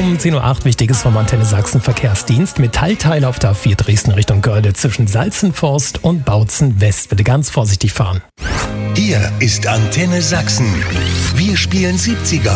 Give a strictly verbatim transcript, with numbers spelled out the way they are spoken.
Um zehn Uhr acht, Wichtiges vom Antenne Sachsen Verkehrsdienst. Metallteile auf der A vier Dresden Richtung Görde zwischen Salzenforst und Bautzen West. Bitte ganz vorsichtig fahren. Hier ist Antenne Sachsen. Wir spielen siebziger.